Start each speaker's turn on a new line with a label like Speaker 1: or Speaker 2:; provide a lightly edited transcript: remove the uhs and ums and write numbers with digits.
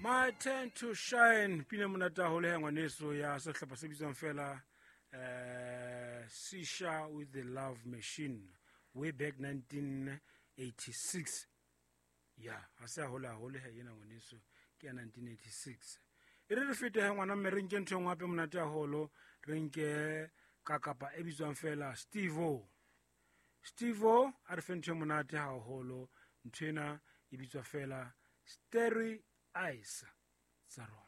Speaker 1: My turn to shine. Pina monata hole ngwaneso ya sehlopha se bitswang fela Sisha with the Love Machine way back 1986. Yeah, asa hola hole ha yena ngwaneso ke 1986. Ire re fete ha ngwana mme re nke ntho ngwa pe monata holo re nke kakapa e bitswang fela Steve-O a re fe ntho monate ha holo nthena e bitswa fela Starry Eyes tsa rona.